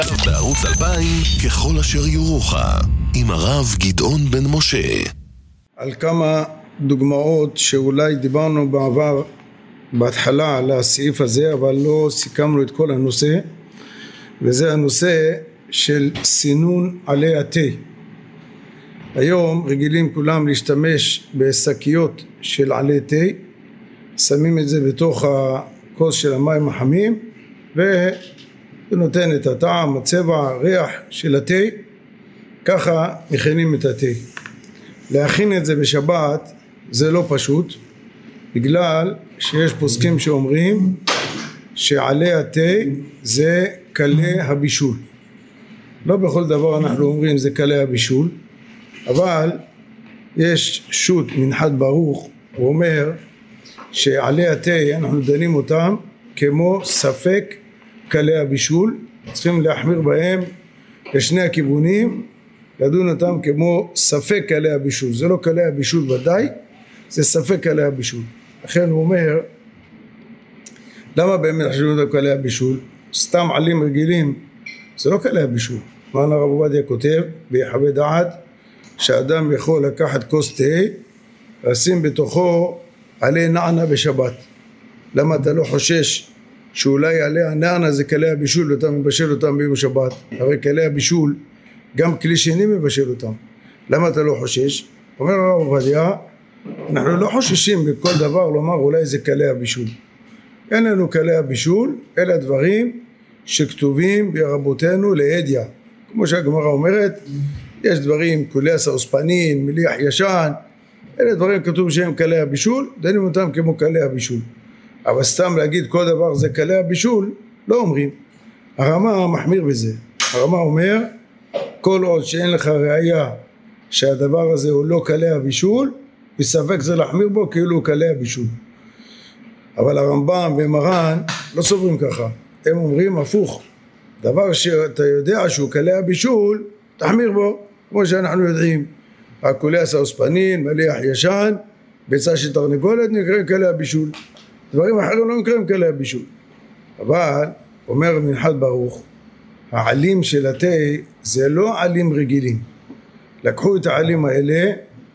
בערוץ 2000 ככל אשר יורוך עם הרב גדעון בן משה. על כמה דוגמאות שאולי דיברנו בעבר בהתחלה על הסעיף הזה, אבל לא סיכמנו את כל הנושא, וזה הנושא של סינון עלי התה. היום רגילים כולם להשתמש בשקיות של עלי תה, שמים את זה בתוך הכוס של המים החמים ונותן את הטעם, הצבע, הריח של התה. ככה מכינים את התה. להכין את זה בשבת זה לא פשוט, בגלל שיש פוסקים שאומרים שעלי התה זה כלי הבישול. לא בכל דבר אנחנו אומרים זה כלי הבישול, אבל יש שו"ת מנחת ברוך, הוא אומר שעלי התה אנחנו דנים אותם כמו ספק כלי הבישול, צריכים להחמיר בהם לשני הכיוונים, לדון אותם כמו ספק כלי הבישול. זה לא כלי הבישול ודאי, זה ספק כלי הבישול. לכן הוא אומר, למה באמת חשבנו אותם כלי הבישול? סתם עלים רגילים, זה לא כלי הבישול. מרן הרב עובדיה כותב ביחווה דעת שאדם יכול לקחת כוס תה ולשים בתוכו עלי נענה בשבת. למה אתה לא חושש שאולי עלי הנענה זה כלי הבישול ואתה מבשל אותם ביום שבת? הרי כלי הבישול גם כלי שני מבשל אותם. למה אתה לא חושש? אומר הרב עובדיה, אנחנו לא חוששים בכל דבר לומר אולי זה כלי הבישול. אין לנו כלי הבישול, אלה דברים שכתובים ברבותינו להדיא. כמו שהגמרא אומרת, יש דברים, קוליאס האוספנין, מליח ישן, אלה דברים כתוב שהם כלי הבישול, דנים אותם כמו כלי הבישול. אבל סתם להגיד כל דבר זה כלי הבישול, לא אומרים. הרמה מחמיר בזה. הרמה אומר, כל עוד שאין לך ראייה שהדבר הזה הוא לא כלי הבישול, בספק זה להחמיר בו כאילו הוא כלי הבישול. אבל הרמב"ם ומרן לא סוברים ככה. הם אומרים הפוך. דבר שאתה יודע שהוא כלי הבישול, תחמיר בו, כמו שאנחנו יודעים. הקוליאס האוספנין, מליח ישן, ביצה של תרנגולת נקראים כלי הבישול. דברים אחרים לא נקראים כלי הבישול. אבל, אומר מנחת ברוך, העלים של התה זה לא עלים רגילים. לקחו את העלים האלה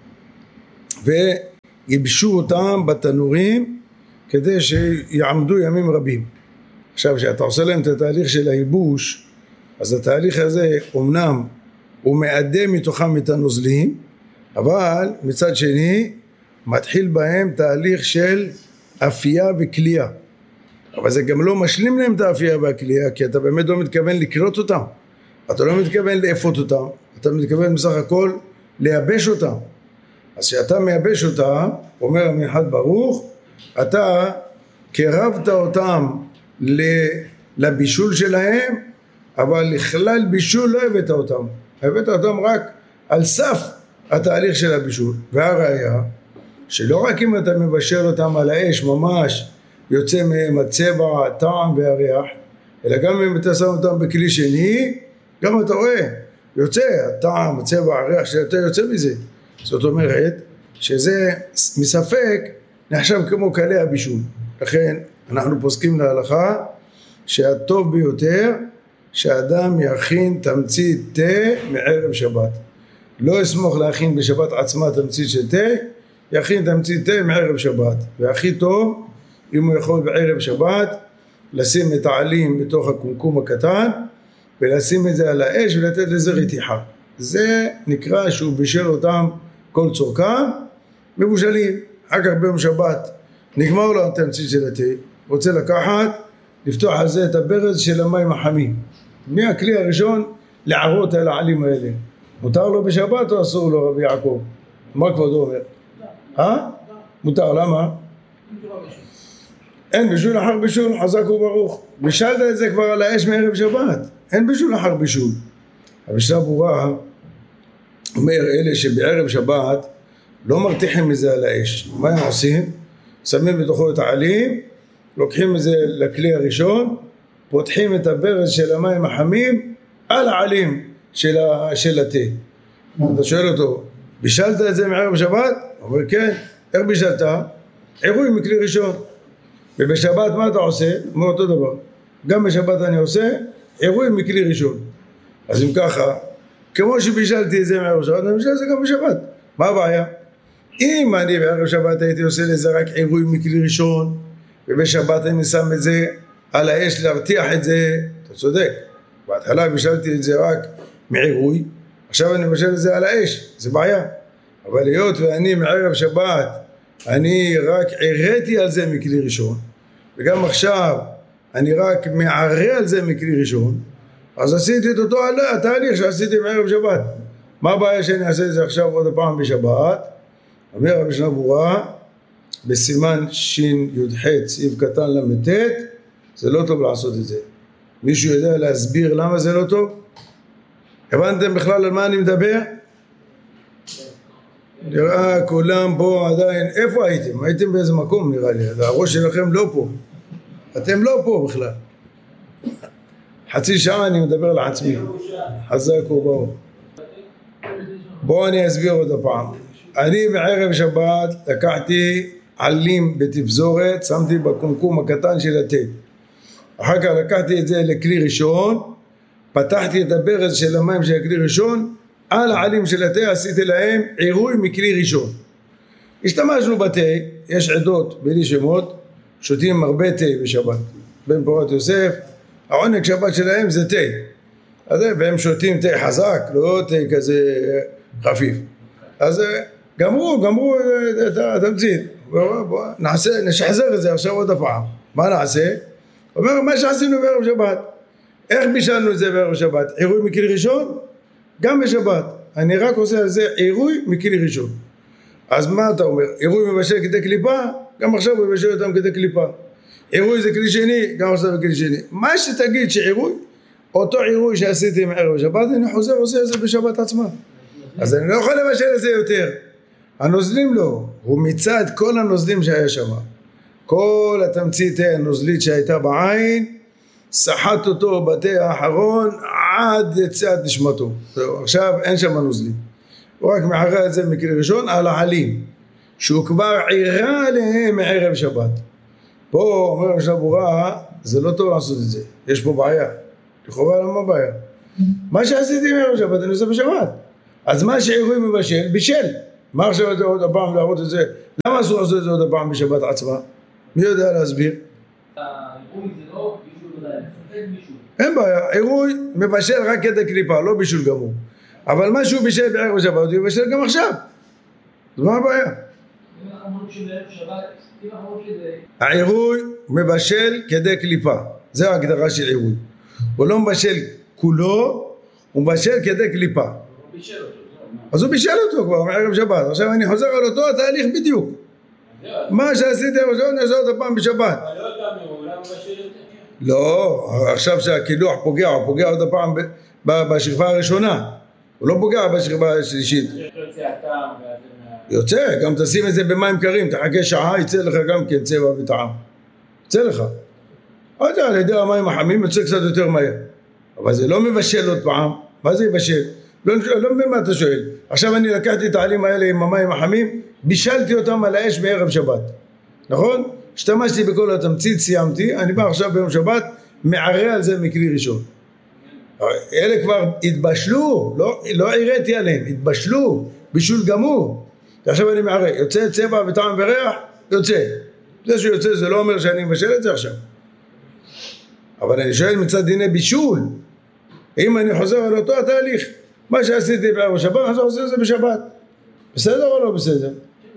ויבשו אותם בתנורים כדי שיעמדו ימים רבים. עכשיו, כשאתה עושה להם את התהליך של הייבוש, אז התהליך הזה אומנם הוא מאדם מתוכם את הנוזלים, אבל מצד שני מתחיל בהם תהליך של אפייה וקלייה. אבל זה גם לא משלים להם את האפייה והקלייה, כי אתה באמת לא מתכוון לקרות אותם. אתה לא מתכוון לאפות אותם, אתה מתכוון בסך הכל לייבש אותם. אז כשאתה מייבש אותם, אומר המנחת ברוך, אתה קרבת אותם לבישול שלהם, אבל לכלל בישול לא הבאת אותם. הבאת אותם רק על סף התהליך של הבישול. והראיה, שלא רק אם אתה מבשל אותם על האש ממש, יוצא מהם הצבע, הטעם והריח, אלא גם אם אתה שם אותם בכלי שני, גם אתה רואה, יוצא הטעם, הצבע, הריח שאתה יוצא מזה. זאת אומרת, שזה מספק נחשב כמו כלי הבישול. לכן אנחנו פוסקים להלכה שהטוב ביותר שאדם יכין תמצית תה מערב שבת. לא יסמוך להכין בשבת עצמה תמצית של תה, יכין תמצית תה מערב שבת. והכי טוב אם הוא יכול בערב שבת לשים את העלים בתוך הקומקום הקטן ולשים את זה על האש ולתת לזה רתיחה. זה נקרא שהוא בישל אותם כל צורכם מבושלים. אחר כך ביום שבת נגמר לו התמצית של התה, רוצה לקחת, לפתוח על זה את הברז של המים החמים. מהכלי הראשון לערות על העלים האלה. מותר לו בשבת או אסור לו רבי יעקב? מה כבודו אומר? מותר, למה? אין בישול אחר בישול, חזק וברוך. בישלת את זה כבר על האש מערב שבת, אין בישול אחר בישול. המשנה ברורה אומר אלה שבערב שבת לא מרתיחים מזה על האש. מה הם עושים? שמים בתוכו את העלים, לוקחים את זה לכלי הראשון, פותחים את הברז של המים החמים על העלים של התה. אתה שואל אותו, בישלת את זה מערב שבת? הוא אומר כן. איך בישלת? עירוי מכלי ראשון. ובשבת מה אתה עושה? אומר אותו דבר. גם בשבת אני עושה עירוי מכלי ראשון. אז אם ככה, כמו שבישלתי את זה מערב שבת, אני משל את זה גם בשבת. מה הבעיה? אם אני בערב שבת הייתי עושה לזה רק עירוי מכלי ראשון, ובשבת אני שם את זה על האש להרתיח את זה, אתה צודק. בהתחלה בישלתי את זה רק מעירוי, עכשיו אני מבשל את זה על האש, זה בעיה. אבל היות ואני מערב שבת, אני רק עירתי על זה מכלי ראשון, וגם עכשיו אני רק מערה על זה מכלי ראשון, אז עשיתי את אותו התהליך שעשיתי מערב שבת. מה הבעיה שאני אעשה את זה עכשיו עוד פעם בשבת? אומר המשנה ברורה, בסימן שי"ח סעיף קטן ל"ט, זה לא טוב לעשות את זה. מישהו יודע להסביר למה זה לא טוב? הבנתם בכלל על מה אני מדבר? נראה כולם פה עדיין, איפה הייתם? הייתם באיזה מקום נראה לי, הראש שלכם לא פה, אתם לא פה בכלל. חצי שעה אני מדבר לעצמי, חזק וברוך. בואו אני אסביר עוד הפעם. אני בערב שבת לקחתי עלים בתפזורת, שמתי בקומקום הקטן של התה. אחר כך לקחתי את זה לכלי ראשון, פתחתי את הברז של המים של הכלי ראשון, על העלים של התה עשיתי להם עירוי מכלי ראשון. השתמשנו בתה, יש עדות בלי שמות, שותים הרבה תה בשבת. בן פורת יוסף, העונג שבת שלהם זה תה. והם שותים תה חזק, לא תה כזה חפיף. אז גמרו את התמצית. נשחזר את זה עכשיו עוד הפעם. מה נעשה? אומר, מה שעשינו בערב שבת. איך בישלנו את זה בערב שבת? עירוי מכלי ראשון? גם בשבת. אני רק עושה על זה עירוי מכלי ראשון. אז מה אתה אומר? עירוי מבשל כדי קליפה? גם עכשיו הוא מבשל אותם כדי קליפה. עירוי זה כלי שני? גם עכשיו זה כלי שני. מה שתגיד שעירוי, אותו עירוי שעשיתי עם ערב שבת, אני חוזר ועושה את זה בשבת עצמה. אז אני לא יכול לבשל את זה יותר. הנוזלים לא, הוא מיצה את כל הנוזלים שהיה שם. כל התמצית הנוזלית שהייתה בעין, סחט אותו בתה האחרון עד יציאת נשמתו. עכשיו אין שם נוזלים. הוא רק מערה את זה מכלי ראשון על העלים, שהוא כבר עירה עליהם מערב שבת. פה אומר המשנה ברורה, זה לא טוב לעשות את זה. יש פה בעיה. לכאורה למה בעיה? מה שעשיתי מערב שבת אני עושה בשבת. אז מה שעירוי מבשל, בישל. מה עכשיו את זה עוד הפעם להראות את זה? למה אסור לעשות את זה עוד הפעם בשבת עצמה? מי יודע להסביר? העירוי זה לא בישול, אין בעיה, עירוי מבשל רק כדי קליפה, לא בישול גמור. אבל מה שהוא בישל בערב שבת, הוא בישל גם עכשיו. אז מה הבעיה? העירוי מבשל כדי קליפה, זה ההגדרה של עירוי. הוא לא מבשל כולו, הוא מבשל כדי קליפה. אז הוא בישל אותו כבר מערב שבת. עכשיו אני חוזר על אותו התהליך בדיוק. מה שעשיתי ערב שבת אני עושה עוד הפעם בשבת. לא, עכשיו שהקילוח פוגע, הוא פוגע עוד הפעם בשכבה הראשונה. הוא לא פוגע בשכבה השלישית. יוצא, גם תשים את זה במים קרים, תחכה שעה, יצא לך גם כן צבע וטעם. יצא לך. אז על ידי המים החמים יוצא קצת יותר מהר. אבל זה לא מבשל עוד פעם. מה זה יבשל? לא מבין מה אתה שואל. עכשיו אני לקחתי את העלים האלה עם המים החמים, בישלתי אותם על האש בערב שבת. נכון? השתמשתי בכל התמצית, סיימתי, אני בא עכשיו ביום שבת, מערה על זה מכלי ראשון. אלה כבר התבשלו, לא עירתי עליהם, התבשלו, בישול גמור. עכשיו אני מערה, יוצא צבע וטעם וריח, יוצא. זה שיוצא זה לא אומר שאני מבשל את זה עכשיו. אבל אני שואל מצד דיני בישול, אם אני חוזר על אותו התהליך, מה שעשיתי בערב שבת, אז עושה את זה בשבת. בסדר או לא בסדר?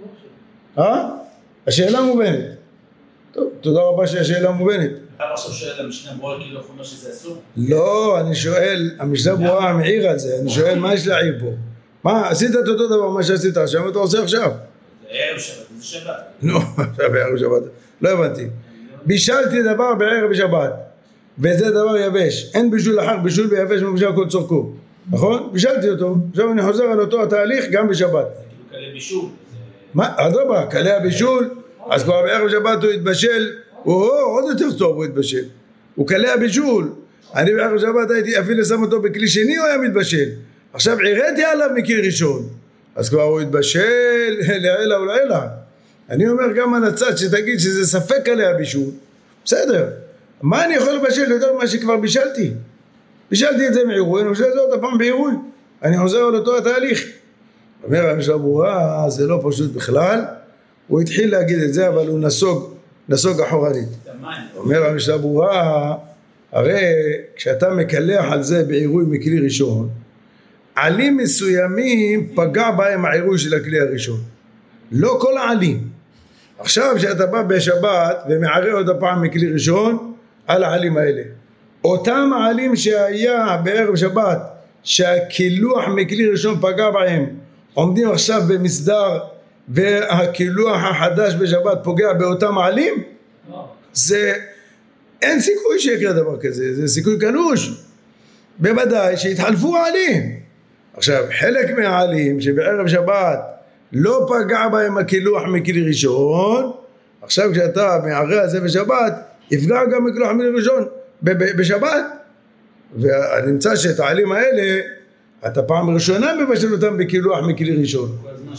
השאלה מובנת. טוב, תודה רבה שהשאלה מובנת. אתה עכשיו שואל המשנה ברורה כאילו אומר שזה אסור? לא, אני שואל, המשנה ברורה מעיר על זה, אני שואל מה יש להעיר פה? מה, עשית את אותו דבר מה שעשית עכשיו, אתה עושה עכשיו? זה ערב שבת, זה שבת. לא, עכשיו בערב שבת, לא הבנתי. בישלתי דבר בערב שבת, וזה דבר יבש, אין בישול אחר, בישול ביבש מבשל כל צורכו, נכון? בישלתי אותו, עכשיו אני חוזר על אותו התהליך גם בשבת. קלה בישול. מה? אדרבה, קלה הבישול, אז כבר בערב שבת הוא התבשל, עוד יותר טוב הוא התבשל, הוא קלה הבישול. אני בערב שבת הייתי אפילו שם אותו בכלי שני, הוא היה מתבשל. עכשיו עירתי עליו מכלי ראשון, אז כבר הוא התבשל לעילה ולעילה. אני אומר גם על הצד שתגיד שזה ספק קלה הבישול, בסדר. מה אני יכול לבשל יותר ממה שכבר בישלתי? בישלתי את זה מעירוי, אני משל את זה עוד הפעם בעירוי, אני חוזר על אותו התהליך. אומר המשנה ברורה, זה לא פשוט בכלל, הוא התחיל להגיד את זה, אבל הוא נסוג אחורנית. אומר המשנה ברורה, הרי כשאתה מקלח על זה בעירוי מכלי ראשון, עלים מסוימים פגע בהם העירוי של הכלי הראשון, לא כל העלים. עכשיו שאתה בא בשבת ומערה עוד הפעם מכלי ראשון על העלים האלה, אותם העלים שהיה בערב שבת שהקילוח מכלי ראשון פגע בהם עומדים עכשיו במסדר, והקילוח החדש בשבת פוגע באותם העלים, זה אין סיכוי שיקרה דבר כזה, זה סיכוי קלוש. בוודאי שהתחלפו העלים. עכשיו חלק מהעלים שבערב שבת לא פגע בהם הקילוח מכלי ראשון, עכשיו כשאתה מערה על זה בשבת יפגע גם מקילוח מכלי ראשון בשבת, ונמצא שאת העלים האלה אתה פעם ראשונה מבשל אותם בקילוח מכלי ראשון.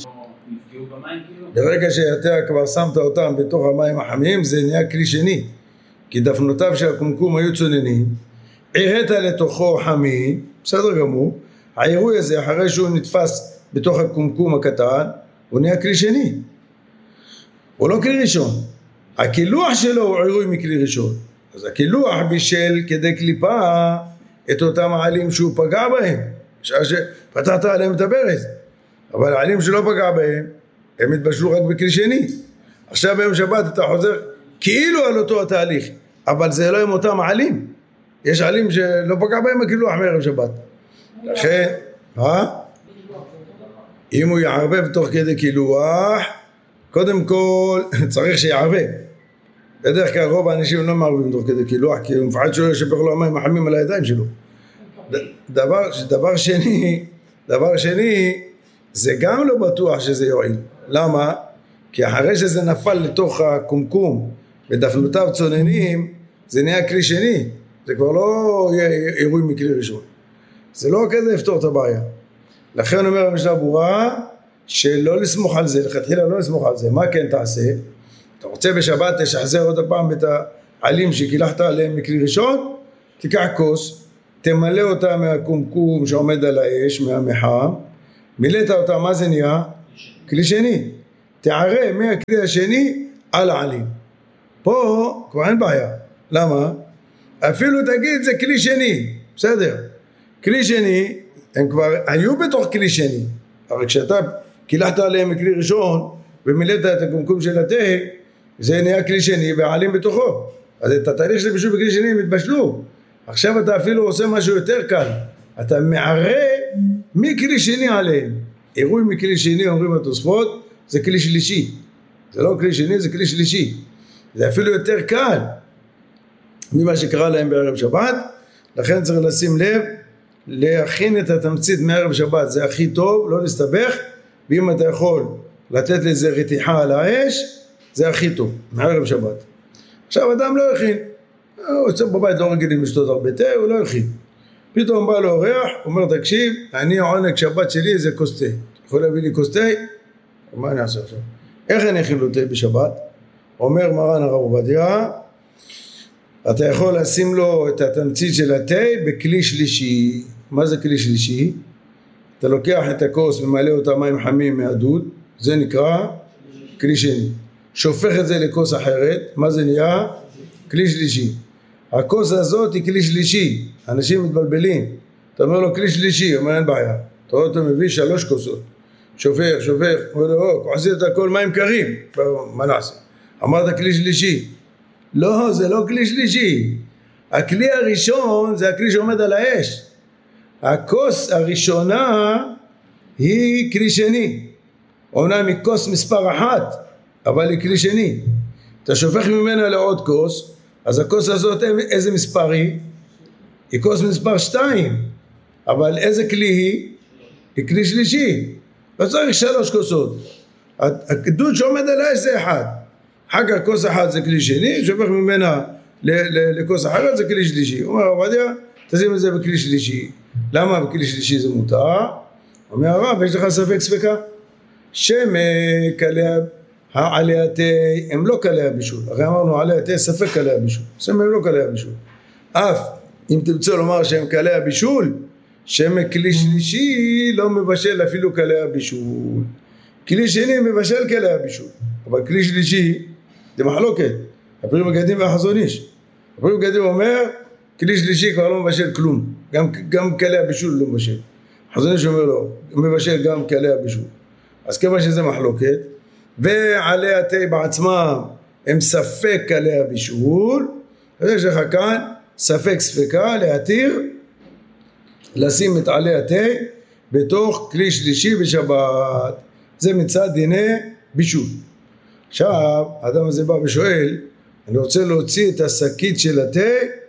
ברגע שאתה כבר שמת אותם בתוך המים החמים זה נהיה כלי שני, כי דפנותיו של הקומקום היו צוננים, עירית לתוכו חמי, בסדר גמור, העירוי הזה אחרי שהוא נתפס בתוך הקומקום הקטן הוא נהיה כלי שני, הוא לא כלי ראשון. הקילוח שלו הוא עירוי מכלי ראשון, אז הקילוח בישל כדי קליפה את אותם העלים שהוא פגע בהם בשעה שפתחת עליהם את הברז, אבל העלים שלא פגע בהם הם התבשלו רק בכלי שני. עכשיו ביום שבת אתה חוזר כאילו על אותו התהליך, אבל זה לא עם אותם העלים, יש עלים שלא פגע בהם הקילוח מערב שבת. לכן אם הוא יערבב תוך כדי קילוח, קודם כל צריך שיערבב. בדרך כלל רוב האנשים לא מערבים תוך כדי קילוח, כי הוא מפחד שלא ישפך לו המים החמים על הידיים שלו. דבר שני, זה גם לא בטוח שזה יועיל. למה? כי אחרי שזה נפל לתוך הקומקום ודפנותיו צוננים, זה נהיה כלי שני, זה כבר לא עירוי מכלי ראשון, זה לא כזה יפתור את הבעיה. לכן אומר המשנה ברורה שלא לסמוך על זה, לכתחילה לא לסמוך על זה. מה כן תעשה? אתה רוצה בשבת תשחזר עוד הפעם את העלים שקילחת עליהם מכלי ראשון, תיקח כוס, תמלא אותה מהקומקום שעומד על האש, מהמחם, מילאת אותה, מה זה נהיה? כלי שני. תערה מהכלי השני על העלים. פה כבר אין בעיה. למה? אפילו תגיד זה כלי שני, בסדר. כלי שני, הם כבר היו בתוך כלי שני, אבל כשאתה קילחת עליהם מכלי ראשון ומילאת את הקומקום של התה, זה נהיה כלי שני והעלים בתוכו. אז את התהליך של בישול בכלי שני הם התבשלו. עכשיו אתה אפילו עושה משהו יותר קל, אתה מערה מכלי שני עליהם. עירוי מכלי שני, אומרים התוספות, זה כלי שלישי. זה לא כלי שני, זה כלי שלישי. זה אפילו יותר קל ממה שקרה להם בערב שבת. לכן צריך לשים לב, להכין את התמצית מערב שבת, זה הכי טוב, לא להסתבך, ואם אתה יכול לתת לזה רתיחה על האש, זה הכי טוב, מערב שבת. עכשיו אדם לא הכין, הוא יוצא בבית לא רגילים לשתות הרבה תה, הוא לא הכין. פתאום בא לו אורח, אומר תקשיב, אני העונג שבת שלי זה כוס תה. יכול להביא לי כוס תה? מה אני אעשה עכשיו? איך אני אכין לו תה בשבת? אומר מרן הרב עובדיה, אתה יכול לשים לו את התמצית של התה בכלי שלישי. מה זה כלי שלישי? אתה לוקח את הכוס ומעלה אותה מים חמים מהדוד, זה נקרא כלי שני. שופך את זה לכוס אחרת, מה זה נהיה? כלי שלישי. הכוס הזאת היא כלי שלישי, אנשים מתבלבלים. אתה אומר לו כלי שלישי, אומר אין בעיה. אתה רואה אותו מביא 3 כוסות, שופך, אומר לו, עשית את הכל מים קרים, מה נעשה? אמרת כלי שלישי. לא, זה לא כלי שלישי. הכלי הראשון זה הכלי שעומד על האש. הכוס הראשונה היא כלי שני. אומנם היא כוס מספר 1, אבל היא כלי שני. אתה שופך ממנה לעוד כוס, אז הכוס הזאת איזה מספר היא? היא כוס מספר 2. אבל איזה כלי היא? היא כלי שלישי. לא צריך 3 כוסות. הדוד שעומד על האש זה 1. אחר כך כוס 1 זה כלי שני, שופך ממנה לכוס אחרת זה כלי שלישי. אומר עובדיה, תשים את זה בכלי שלישי. למה בכלי שלישי זה מותר? אומר הרב, יש לך ספקה? שמק עלי התה הם לא קלי הבישול. הרי אמרנו עלי התה ספק קלי הבישול. הם לא קלי הבישול. אף אם תרצו לומר שהם קלי הבישול, שם כלי שלישי לא מבשל אפילו קלי הבישול. כלי שני מבשל קלי הבישול, אבל כלי שלישי זה מחלוקת. הפרי מגדים והחזון איש. הפרי מגדים אומר, כלי שלישי כבר לא מבשל כלום, גם קלי הבישול לא מבשל. החזון איש אומר לו, מבשל גם קלי הבישול. אז כמה שזה מחלוקת, ועלי התה בעצמם הם ספק קלי הבישול, אז יש לך כאן ספק ספקה להתיר, לשים את עלי התה בתוך כלי שלישי בשבת. זה מצד דיני בישול. עכשיו, האדם הזה בא ושואל, אני רוצה להוציא את השקית של התה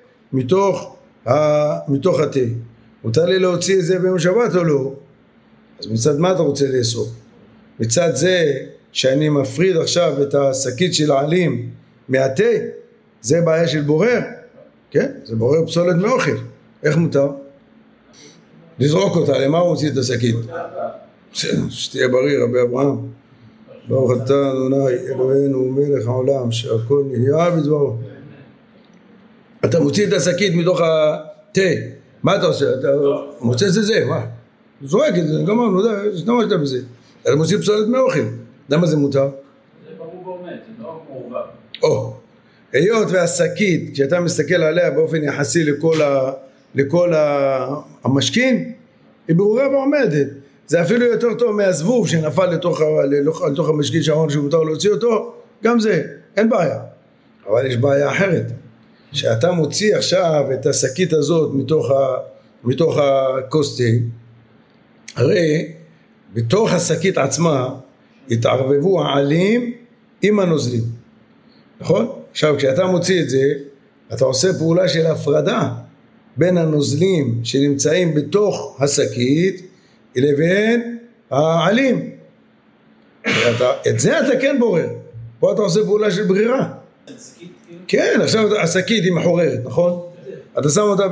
מתוך התה. מותר לי להוציא את זה ביום שבת או לא? אז מצד מה אתה רוצה לאסור? מצד זה שאני מפריד עכשיו את השקית של העלים מהתה, זה בעיה של בורר, כן? זה בורר פסולת מאוכל. איך מותר? לזרוק אותה, למה הוא מוציא את השקית? שתהיה בריא רבי אברהם. ברוך אתה אדוני אלוהינו מלך העולם שהכל נהיה בדברו. אתה מוציא את השקית מתוך התה, מה אתה עושה? אתה מוציא את זה, מה? זורק את זה, גמרנו, השתמשת בזה. אתה מוציא פסולת מאוכל, למה זה מותר? זה ברור ועומד, זה לא מעורבב. היות והשקית, כשאתה מסתכל עליה באופן יחסי לכל המשכין, היא ברורה ועומדת. זה אפילו יותר טוב מהזבוב שנפל לתוך המשכין שאמרנו שמותר להוציא אותו, גם זה, אין בעיה. אבל יש בעיה אחרת, שאתה מוציא עכשיו את השקית הזאת מתוך הכוס תה, הרי בתוך השקית עצמה התערבבו העלים עם הנוזלים, נכון? עכשיו כשאתה מוציא את זה, אתה עושה פעולה של הפרדה בין הנוזלים שנמצאים בתוך השקית לבין העלים. את זה אתה כן בורר, פה אתה עושה פעולה של ברירה. כן, עכשיו השקית היא מחוררת, נכון? אתה שם אותה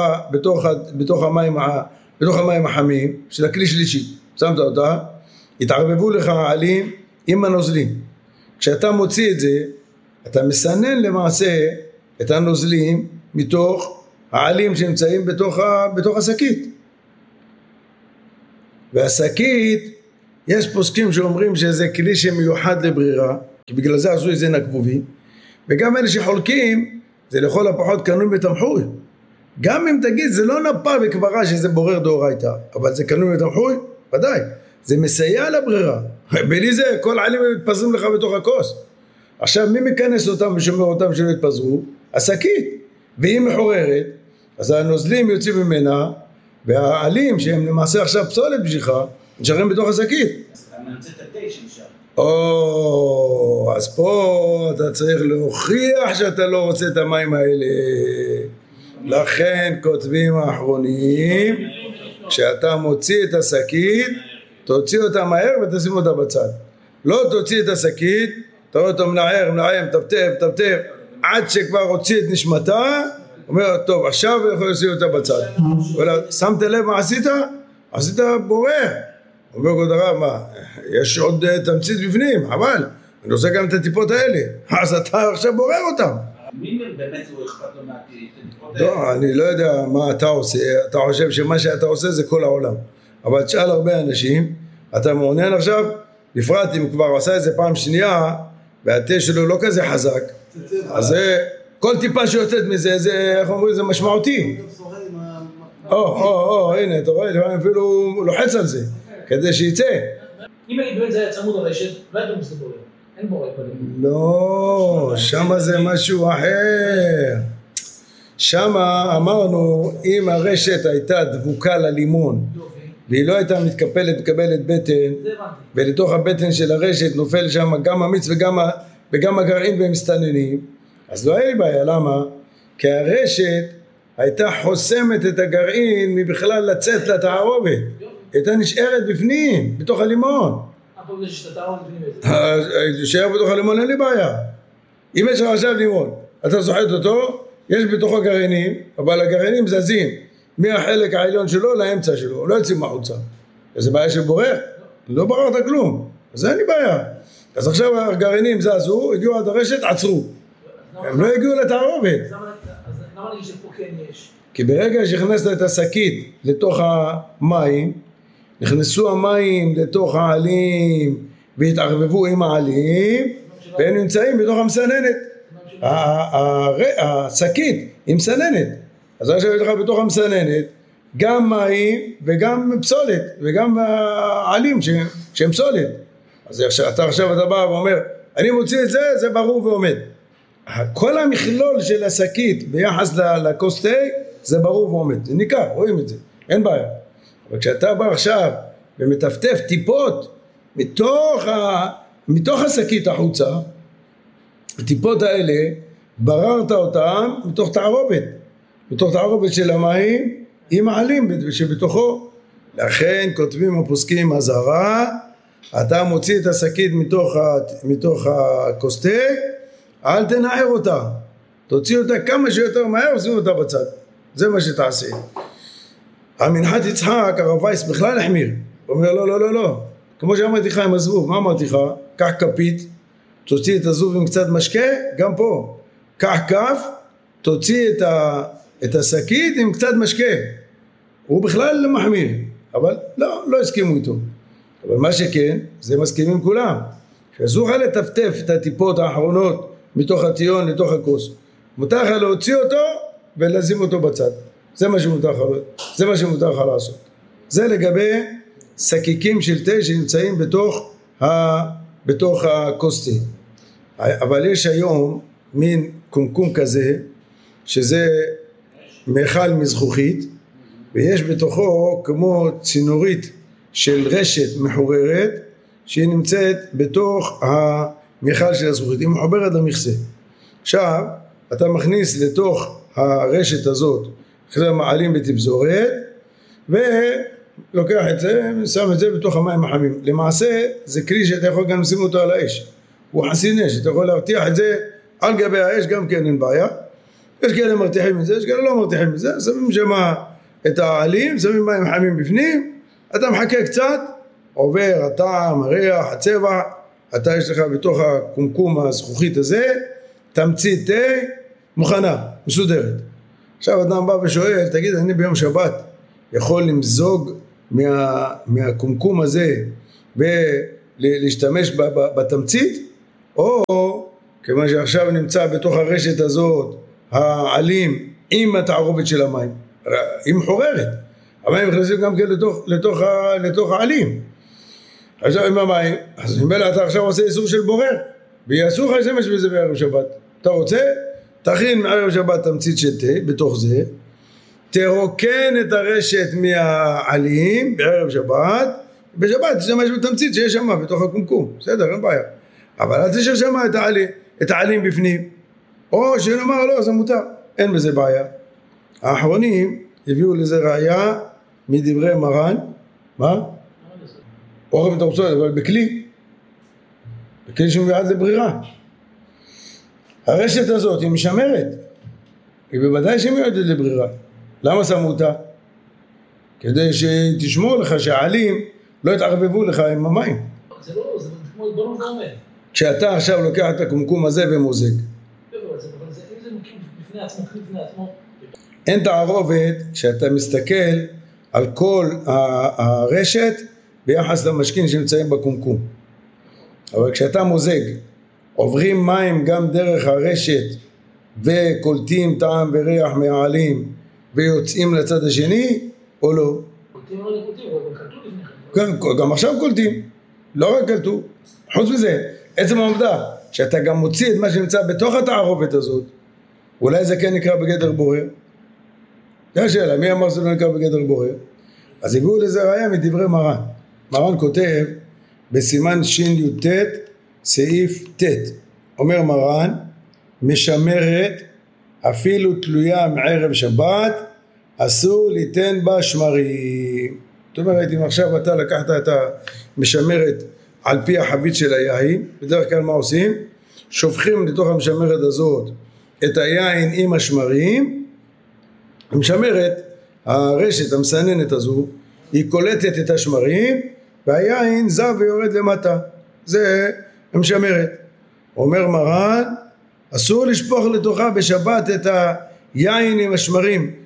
בתוך המים החמים של הכלי שלישי, שמת אותה, התערבבו לך העלים עם הנוזלים. כשאתה מוציא את זה, אתה מסנן למעשה את הנוזלים מתוך העלים שנמצאים בתוך השקית. והשקית, יש פוסקים שאומרים שזה כלי שמיוחד לברירה, כי בגלל זה עשו את זה נקבובי, וגם אלה שחולקים, זה לכל הפחות קנון בתמחוי. גם אם תגיד, זה לא נפה בקברה שזה בורר דאורייתא, אבל זה קנון בתמחוי, ודאי, זה מסייע לברירה. בלי זה, כל העלים מתפזרים לך בתוך הכוס. עכשיו, מי מכנס אותם ושומר אותם שלא יתפזרו? השקית. והיא מחוררת, אז הנוזלים יוצאים ממנה, והעלים שהם למעשה עכשיו פסולת בשבילך, נשארים בתוך השקית. אז אתה מנצא את התה שנשאר. אז פה אתה צריך להוכיח שאתה לא רוצה את המים האלה. לכן כותבים האחרונים, כשאתה מוציא את השקית, תוציא אותה מהר ותשים אותה בצד. לא תוציא את השקית, אתה רואה אותו מנער, טפטף, עד שכבר הוציא את נשמתה, אומר, טוב, עכשיו יכול לשים אותה בצד. שמת לב מה עשית? עשית בורר. אומר כבוד הרב, מה? יש עוד תמצית בפנים, אבל אני עושה גם את הטיפות האלה. אז אתה עכשיו בורר אותם. מי באמת לא אכפת לו מהטיפות האלה? לא, אני לא יודע מה אתה עושה. אתה חושב שמה שאתה עושה זה כל העולם. אבל תשאל הרבה אנשים, אתה מעוניין עכשיו, בפרט אם כבר עשה את זה פעם שנייה, והתה שלו לא כזה חזק, אז זה, כל טיפה שיוצאת מזה, זה, איך אומרים, זה משמעותי. הנה, אתה רואה, לפעמים אפילו לוחץ על זה, כדי שיצא. אם באמת זה היה צמוד הרשת, לא הייתם עושה בורר, אין בורר פנים. לא, שמה זה משהו אחר. שמה אמרנו, אם הרשת הייתה דבוקה ללימון, והיא לא הייתה מקבלת בטן, ולתוך הבטן של הרשת נופל שם גם המיץ וגם הגרעין והם מסתננים, אז לא היה לי בעיה. למה? כי הרשת הייתה חוסמת את הגרעין מבכלל לצאת לתערובת, הייתה נשארת בפנים, בתוך הלימון. להישאר בתוך הלימון אין לי בעיה. אם יש לך עכשיו לימון, אתה סוחט אותו, יש בתוך הגרעינים, אבל הגרעינים זזים מהחלק העליון שלו לאמצע שלו, לא יוצאים מהחוצה. וזה בעיה של בורר, לא בררת כלום, אז אין לי בעיה. אז עכשיו הגרעינים זזו, הגיעו עד הרשת, עצרו. הם לא הגיעו לתערובת. אז למה נגיד שפה כן יש? כי ברגע שהכנסת את השקית לתוך המים, נכנסו המים לתוך העלים והתערבבו עם העלים, והם נמצאים בתוך המסננת. השקית היא מסננת, אז עכשיו יש לך בתוך המסננת גם מים וגם פסולת וגם העלים שהם פסולת. אז אתה בא ואומר אני מוציא את זה, זה ברור ועומד. כל המכלול של השקית ביחס לכוס תה זה ברור ועומד, זה ניכר, רואים את זה, אין בעיה. אבל כשאתה בא עכשיו ומטפטף טיפות מתוך השקית החוצה, הטיפות האלה בררת אותם מתוך תערובת של המים עם העלים שבתוכו. לכן כותבים הפוסקים אזהרה, אתה מוציא את השקית מתוך הכוס תה, אל תנער אותה, תוציא אותה כמה שיותר מהר ושים אותה בצד, זה מה שתעשה. המנחת יצחק הרב וייס בכלל החמיר, הוא אומר לא, כמו שאמרתי לך עם הזבוב, מה אמרתי לך? קח כפית, תוציא את הזבוב עם קצת משקה, גם פה קח כף, תוציא את השקית עם קצת משקה. הוא בכלל לא מחמיר, אבל לא הסכימו איתו. אבל מה שכן, זה מסכימים כולם, שאסור לך לטפטף את הטיפות האחרונות מתוך הטיון לתוך הכוס, מותר לך להוציא אותו ולשים אותו בצד, זה מה שמותר לך לעשות. זה לגבי שקיקים של תה שנמצאים בתוך הכוס תה. אבל יש היום מין קומקום כזה, שזה מיכל מזכוכית, ויש בתוכו כמו צינורית של רשת מחוררת, שהיא נמצאת בתוך המיכל של הזכוכית, היא מחוברת למכסה. עכשיו אתה מכניס לתוך הרשת הזאת אחרי מעלים בתבזורת, ולוקח את זה ושם את זה בתוך המים החמים. למעשה זה כלי שאתה יכול גם לשים אותו על האש, הוא חסין אש, אתה יכול להרתיח את זה על גבי האש, גם כן אין בעיה. יש כאלה מרתיחים את זה, יש כאלה לא מרתיחים את זה, שמים שמה את העלים, שמים מים חמים בפנים, אתה מחכה קצת, עובר הטעם, הריח, הצבע, אתה יש לך בתוך הקומקום הזכוכית הזה תמצית תה מוכנה, מסודרת. עכשיו אדם בא ושואל, תגיד, אני ביום שבת יכול למזוג מהקומקום הזה ולהשתמש בתמצית, או כיוון שעכשיו נמצא בתוך הרשת הזאת העלים עם התערובת של המים, היא מחוררת, המים נכנסים גם כן לתוך העלים. עכשיו עם המים, אז אני אומר לה, אתה עכשיו עושה איסור של בורר, ויעשו לך להשתמש בזה בערב שבת. אתה רוצה? תכין מערב שבת תמצית של תה, בתוך זה, תרוקן את הרשת מהעלים בערב שבת, בשבת תשתמש בתמצית שיש שם בתוך הקומקום, בסדר, אין בעיה. אבל אל תשאר שם את העלים בפנים, או שנאמר לא, זה מותר, אין בזה בעיה. האחרונים הביאו לזה ראיה מדברי מרן, מה? אוכל ותרצות, אבל בכלי שמיועד לברירה. הרשת הזאת היא משמרת, היא בוודאי שמיועדת לברירה. למה שמו אותה? כדי שתשמור לך שהעלים לא יתערבבו לך עם המים. זה לא, זה כמו בוא ועומד. כשאתה עכשיו לוקח את הקומקום הזה ומוזג. אבל זה אם זה מקים בפני עצמו. אין תערובת כשאתה מסתכל על כל הרשת ביחס למשקין שנמצאים בקומקום. אבל כשאתה מוזג, עוברים מים גם דרך הרשת וקולטים טעם וריח מהעלים ויוצאים לצד השני, או לא? קולטים או לא קולטים, אבל קלטו לפני כן. גם עכשיו קולטים, לא רק קלטו. חוץ מזה, עצם העובדה שאתה גם מוציא את מה שנמצא בתוך התערובת הזאת, אולי זה כן נקרא בגדר בורר? זה השאלה, מי אמר שזה לא נקרא בגדר בורר? אז הביאו לזה ראיה מדברי מרן. מרן כותב בסימן שי"ט סעיף ט', אומר מרן, משמרת אפילו תלויה מערב שבת, אסור ליתן בה שמרים. זאת אומרת, אם עכשיו אתה לקחת את המשמרת על פי החבית של היין, בדרך כלל מה עושים? שופכים לתוך המשמרת הזאת את היין עם השמרים, המשמרת, הרשת המסננת הזו, היא קולטת את השמרים, והיין זב ויורד למטה. זה המשמרת. אומר מרן, אסור לשפוך לתוכה בשבת את היין עם השמרים,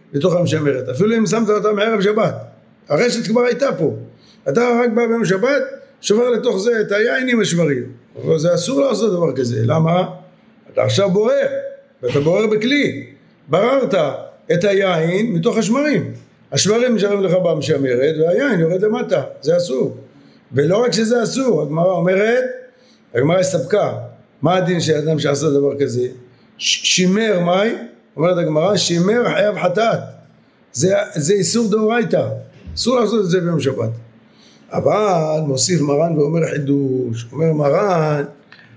לתוך המשמרת, אפילו אם שמת אותה מערב שבת, הרשת כבר הייתה פה, אתה רק בא ביום שבת, שובר לתוך זה את היין עם השמרים, אבל זה אסור לעשות דבר כזה, למה? אתה עכשיו בורר, ואתה בורר בכלי, בררת את היין מתוך השמרים, השמרים נשארים לך במשמרת והיין יורד למטה, זה אסור. ולא רק שזה אסור, הגמרא אומרת, הגמרא הסתפקה, מה הדין של אדם שעשה דבר כזה? שימר מים, אומרת הגמרא, שימר חייב חטאת, זה איסור דאורייתא, אסור לעשות את זה ביום שבת. אבל מוסיף מרן ואומר חידוש, אומר מרן,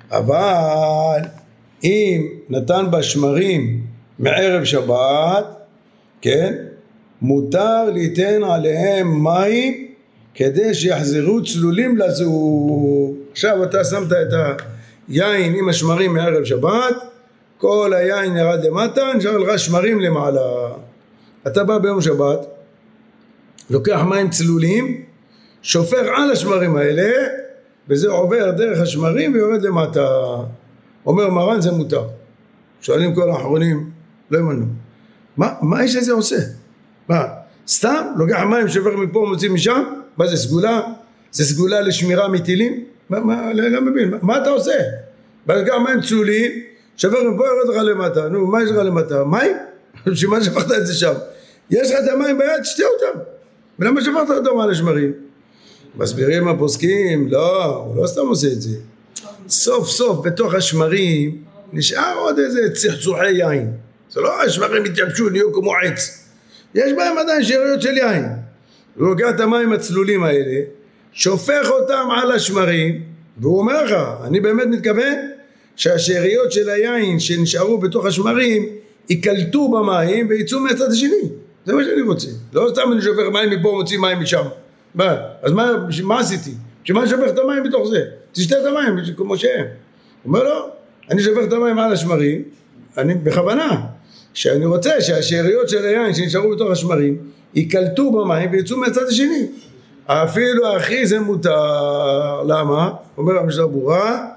אבל אם נתן בשמרים מערב שבת, כן, מותר ליתן עליהם מים כדי שיחזרו צלולים לזוב. עכשיו אתה שמת את היין עם השמרים מערב שבת, כל היין ירד למטה, נשאר לך שמרים למעלה. אתה בא ביום שבת, לוקח מים צלולים, שופך על השמרים האלה, וזה עובר דרך השמרים ויורד למטה. אומר מרן זה מותר. שואלים כל האחרונים, לא ימנו. מה האיש הזה עושה? מה? סתם? לוקח מים שופך מפה ומוציא משם? מה זה סגולה? זה סגולה לשמירה מטילים? לא מבין, מה אתה עושה? לוקח מים צלולים, שופך מפה יורד לך למטה. נו, מה יש לך למטה? מים? שמה שפכת את זה שם? יש לך את המים ביד, תשתה אותם. ולמה שפכת אותם על השמרים? מסבירים הפוסקים, לא, הוא לא סתם עושה את זה. סוף סוף בתוך השמרים נשאר עוד איזה צחצוחי יין. זה לא השמרים התייבשו, נהיו כמו עץ. יש בהם עדיין שאריות של יין. הוא לוקח את המים הצלולים האלה, שופך אותם על השמרים, והוא אומר לך, אני באמת מתכוון שהשאריות של היין שנשארו בתוך השמרים יקלטו במים ויצאו מהצד השני. זה מה שאני רוצה. לא סתם אני שופך מים מפה ומוציא מים משם. אז מה עשיתי? שמה שופך את המים בתוך זה? תשתה את המים כמו שהם. הוא אומר לא, אני שופך את המים על השמרים, אני בכוונה, שאני רוצה שהשאריות של היין שנשארו בתוך השמרים יקלטו במים ויצאו מהצד השני. אפילו הכי זה מותר. למה? אומר המשנה ברורה,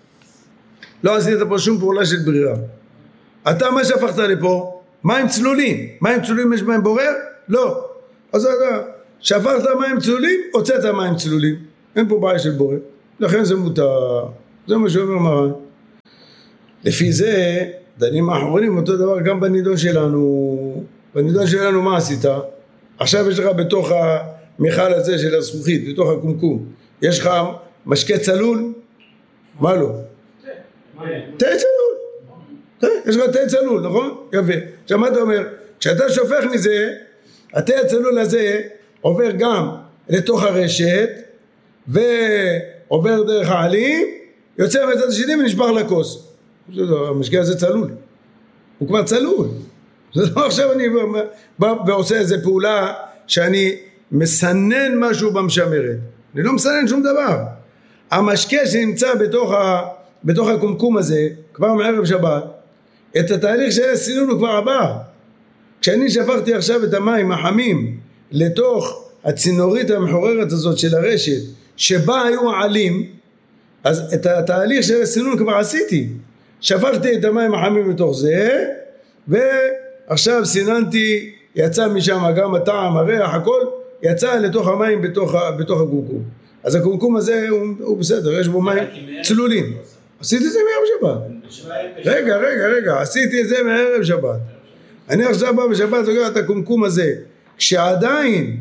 לא עשית פה שום פעולה של ברירה. אתה מה שפכת לפה? מים צלולים. מים צלולים יש בהם בורר? לא. אז אתה שפכת מים צלולים, הוצאת מים צלולים. אין פה בעיה של בורר. לכן זה מותר. זה מה שאומר מרן. לפי זה, דנים האחרונים אותו דבר גם בנידון שלנו. בנידון שלנו מה עשית? עכשיו יש לך בתוך המיכל הזה של הזכוכית, בתוך הקומקום, יש לך משקה צלול? מה לא? תה צלול. יש לך תה צלול, נכון? יפה. עכשיו מה אתה אומר? כשאתה שופך מזה, התה הצלול הזה עובר גם לתוך הרשת, ועובר דרך העלים, יוצא מהצד השני ונשפך לכוס. המשקה הזה צלול. הוא כבר צלול. זה לא עכשיו אני בא ועושה איזה פעולה שאני מסנן משהו במשמרת. אני לא מסנן שום דבר. המשקה שנמצא בתוך הקומקום הזה, כבר מערב שבת, את התהליך של הסינון הוא כבר עבר. כשאני שפכתי עכשיו את המים החמים לתוך הצינורית המחוררת הזאת של הרשת, שבה היו העלים, אז את התהליך של הסינון כבר עשיתי. שפכתי את המים החמים מתוך זה, ועכשיו סיננתי, יצא משם גם הטעם, הריח, הכל יצא לתוך המים בתוך הקומקום. אז הקומקום הזה הוא בסדר, יש בו מים צלולים. עשיתי את זה מערב שבת. רגע, עשיתי את זה מערב שבת. אני עכשיו בא בשבת לוקח את הקומקום הזה, כשעדיין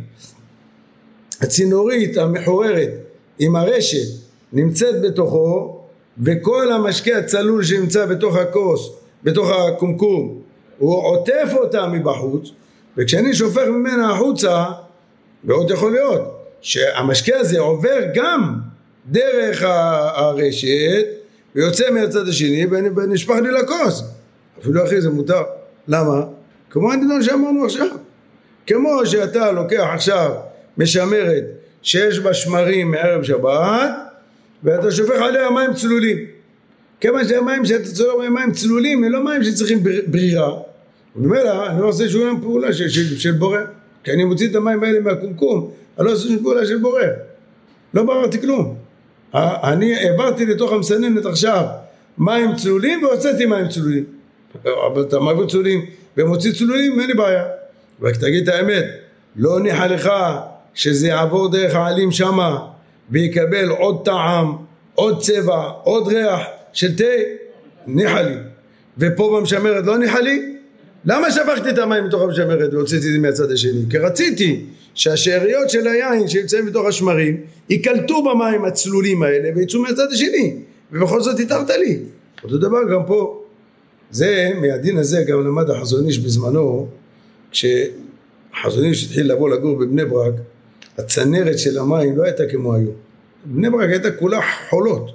הצינורית המחוררת עם הרשת נמצאת בתוכו, וכל המשקה הצלול שנמצא בתוך הכוס, בתוך הקומקום, הוא עוטף אותה מבחוץ, וכשאני שופך ממנה החוצה, ועוד יכול להיות שהמשקה הזה עובר גם דרך הרשת, ויוצא מהצד השני ונשפך לי לכוס. אפילו אחרי זה מותר. למה? כמו הנידון שאמרנו עכשיו. כמו שאתה לוקח עכשיו משמרת שיש בה שמרים מערב שבת, ואתה שופך עליה מים צלולים. כמה שהמים שאתה צורך מים צלולים, הם לא מים שצריכים ברירה. הוא אומר לה, אני לא עושה שום פעולה של בורר. כי אני מוציא את המים האלה מהקומקום, אני לא עושה שום פעולה של בורר. לא בררתי כלום. אני העברתי לתוך המסננת עכשיו מים צלולים והוצאתי מים צלולים. אבל אתה מעביר צלולים ומוציא צלולים, אין לי בעיה. רק תגיד את האמת, לא ניחה לך שזה יעבור דרך העלים שמה ויקבל עוד טעם, עוד צבע, עוד ריח של תה? ניחה לי. ופה במשמרת לא ניחה לי? למה שפכתי את המים מתוך המשמרת והוצאתי את זה מהצד השני? כי רציתי שהשאריות של היין שיוצאים מתוך השמרים יקלטו במים הצלולים האלה ויצאו מהצד השני, ובכל זאת התארת לי. אותו דבר גם פה. זה, מהדין הזה גם למד החזון איש בזמנו, כשהחזון איש התחיל לבוא לגור בבני ברק, הצנרת של המים לא הייתה כמו היום. בני ברק הייתה כולה חולות.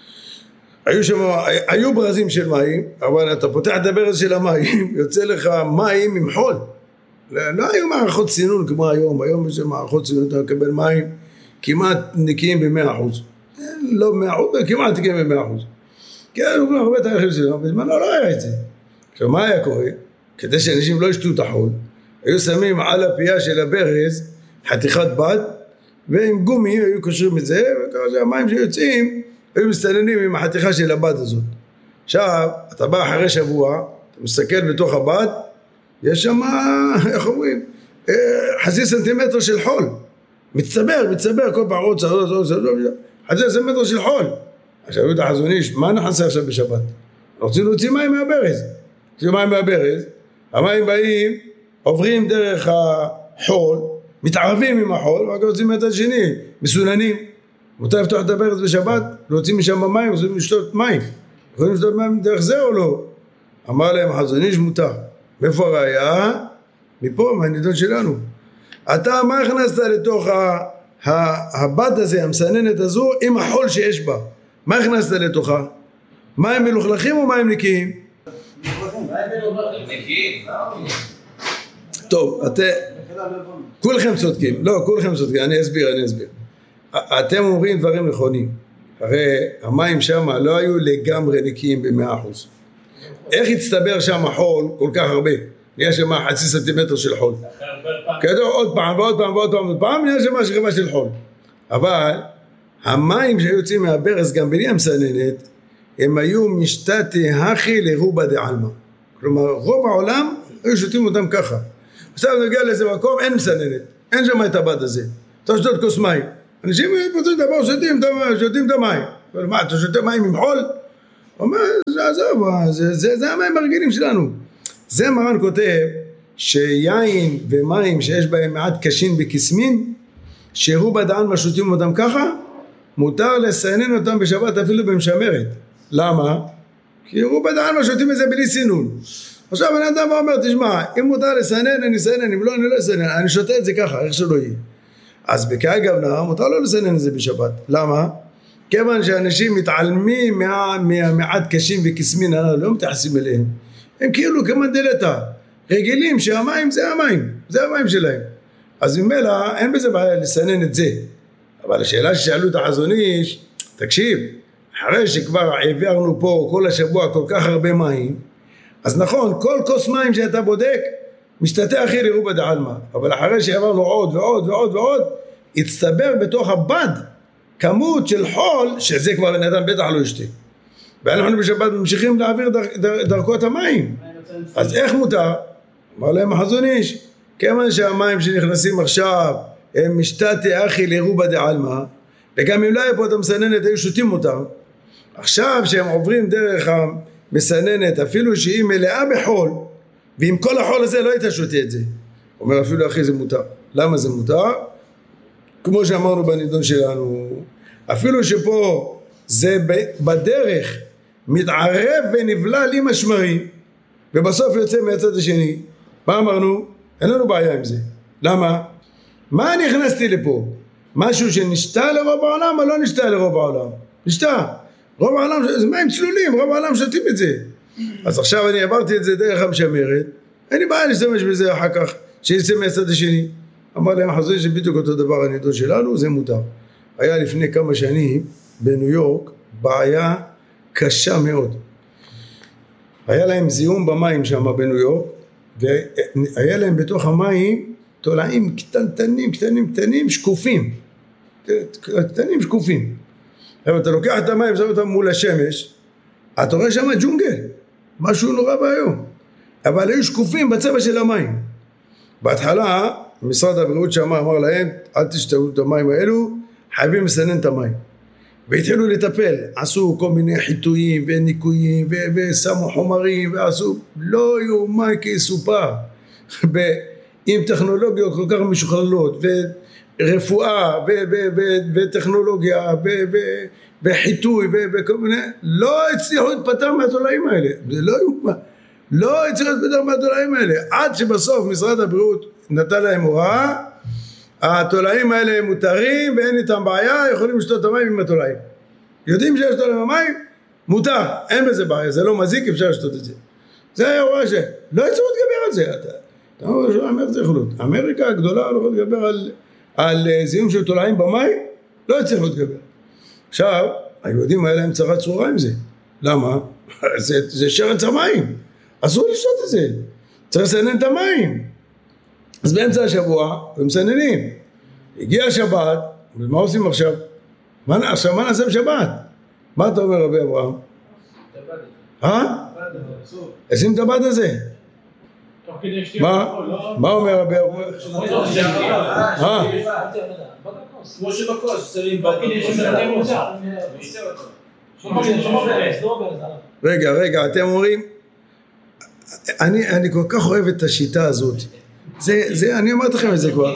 היו ברזים של מים, אבל אתה פותח את הברז של המים, יוצא לך מים עם חול. לא היו מערכות סינון כמו היום. היום יש מערכות סינון, אתה מקבל מים כמעט נקיים ב100%. לא 100%, כמעט נקיים ב100%. כן, היו הרבה תאריכים סינון, בזמן לא היה את זה. עכשיו, מה היה קורה? כדי שאנשים לא ישתו את החול, היו שמים על הפייה של הברז חתיכת בד, ועם גומי היו קושרים את זה, וככה שהמים שיוצאים היו מסתננים עם החתיכה של הבד הזאת. עכשיו, אתה בא אחרי שבוע, אתה מסתכל בתוך הבד, יש שם, איך אומרים, חצי סנטימטר של חול. מצטבר כל פעם עוד חצי סנטימטר של חול. עכשיו, יהודה החזון איש, מה נחסה עכשיו בשבת? רוצים להוציא מים מהברז. להוציא מים מהברז, המים באים, עוברים דרך החול, מתערבים עם החול, ורק יוצאים מהצד שני, מסוננים. מותר לפתוח את הברז בשבת, להוציא משם מים, רוצים לשתות מים. יכולים לשתות מים דרך זה או לא? אמר להם החזון איש מותר. מאיפה הראיה? מפה, מהנידון שלנו. אתה מה הכנסת לתוך הבד הזה, המסננת הזו, עם החול שיש בה? מה הכנסת לתוכה? מים מלוכלכים או מים נקיים? נקיים. טוב, כולכם צודקים. לא, כולכם צודקים. אני אסביר. אתם אומרים דברים נכונים. הרי המים שם לא היו לגמרי נקיים ב100%. איך הצטבר שם חול כל כך הרבה? נהיה שם חצי סנטימטר של חול. כדור עוד פעם, נהיה שם שכבה של חול. אבל המים שיוצאים מהברז גם בלי המסננת, הם היו משתתי הכי לרובה דעלמא. כלומר, רוב העולם היו שותים אותם ככה. עכשיו נגיע לאיזה מקום, אין מסננת, אין שם את הבד הזה. אתה שותות כוס מים. אנשים פותחים דבר, שותים את המים. אבל מה, אתה שותה מים עם חול? הוא אומר, זה המים הרגילים שלנו. זה מרן כותב שיין ומים שיש בהם מעט קשין בקסמין, שרובה דעלמא שותים אותם ככה, מותר לסנן אותם בשבת אפילו במשמרת. למה? כי רובה דעלמא שותים את זה בלי סינון. עכשיו אני אדם אומר, תשמע, אם מותר לסנן, אני אסנן, אם לא, אני לא אסנן, אני שותה את זה ככה, איך שלא יהיה. אז בקאי גבנה, מותר לא לסנן את זה בשבת. למה? כיוון שאנשים מתעלמים מהמעט קשים וקסמין, לא מתייחסים אליהם. הם כאילו כמנדלתה, רגילים שהמים זה המים, זה המים שלהם. אז ממילא אין בזה בעיה לסנן את זה. אבל השאלה ששאלו את החזון איש, תקשיב, אחרי שכבר העברנו פה כל השבוע כל כך הרבה מים, אז נכון, כל כוס מים שאתה בודק, משתתה הכי לרובה דעלמא. אבל אחרי שעברנו עוד, הצטבר בתוך הבד כמות של חול, שזה כבר בן אדם בטח לא ישתה. ואנחנו בשבת ממשיכים להעביר דרכו את המים. אז איך מותר? אמר להם החזון איש, כיוון שהמים שנכנסים עכשיו, הם משתתי הכי לרובה דעלמא, וגם אם לא היה פה את המסננת, היו שותים אותם. עכשיו שהם עוברים דרך המסננת, אפילו שהיא מלאה בחול, ועם כל החול הזה לא היית שותה את זה. אומר אפילו אחי זה מותר. למה זה מותר? כמו שאמרנו בנידון שלנו, אפילו שפה זה בדרך מתערב ונבלל עם השמרים, ובסוף יוצא מהצד השני. מה אמרנו? אין לנו בעיה עם זה. למה? מה אני הכנסתי לפה? משהו שנשתה לרוב העולם או לא נשתה לרוב העולם? נשתה. רוב העולם, זה מים צלולים, רוב העולם שותים את זה. אז עכשיו אני עברתי את זה דרך המשמרת, אין לי בעיה להשתמש בזה אחר כך, שיצא מהצד השני. אמר להם החזון איש שבדיוק אותו דבר הנידון שלנו, זה מותר. היה לפני כמה שנים בניו יורק בעיה קשה מאוד. היה להם זיהום במים שם בניו יורק, והיה להם בתוך המים תולעים קטנים, שקופים. קטנים שקופים. אתה לוקח את המים, שם אותם מול השמש, אתה רואה שם ג'ונגל, משהו נורא והיום. אבל היו שקופים בצבע של המים. בהתחלה משרד הבריאות שם אמר להם אל תשתו את המים האלו, חייבים לסנן את המים, והתחילו לטפל, עשו כל מיני חיטויים וניקויים ושמו חומרים ועשו, לא יאומן כי יסופר, עם טכנולוגיות כל כך משוכללות ורפואה וטכנולוגיה וחיטוי וכל מיני, לא הצליחו להתפטר מהתולעים האלה, זה לא יאומן, לא הצליחו להתפטר מהתולעים האלה, עד שבסוף משרד הבריאות נתן להם הוראה, התולעים האלה הם מותרים ואין איתם בעיה, יכולים לשתות את המים עם התולעים, יודעים שיש תולעים במים, מותר, אין בזה בעיה, זה לא מזיק, אפשר לשתות את זה, זה היה הוראה שלא הצליחו להתגבר על זה, אתה אומר שאמריקה זה יכולות, אמריקה הגדולה לא יכולה להתגבר על זיהום של תולעים במים, לא הצליחו להתגבר. עכשיו, היהודים האלה הם צרה צרורה עם זה, למה? זה שרץ המים, אסור לשתות את זה, צריך לסנן את המים. אז באמצע השבוע הם מסננים, הגיע השבת, ומה עושים עכשיו? עכשיו מה נעשה בשבת? מה אתה אומר רבי אברהם? עושים את הבד הזה? מה אומר רבי אברהם? כמו שבקוש, צרים בקוש. רגע, אתם אומרים, אני כל כך אוהב את השיטה הזאת. אני אמרתי לכם את זה כבר.